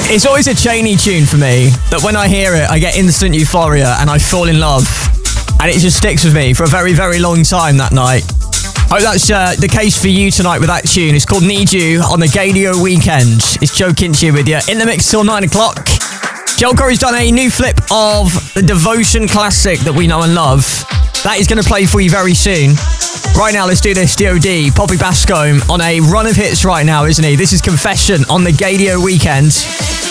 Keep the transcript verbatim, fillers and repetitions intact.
It's always a Cheney tune for me that when I hear it, I get instant euphoria and I fall in love. And it just sticks with me for a very, very long time that night. Hope that's uh, the case for you tonight with that tune. It's called Need You on the Gadio Weekend. It's Joe Kinchi with you in the mix till nine o'clock. Joel Corry's done a new flip of the Devotion classic that we know and love. That is going to play for you very soon. Right now, let's do this. D O D, Poppy Bascombe on a run of hits right now, isn't he? This is Confession on the Gadio Weekend.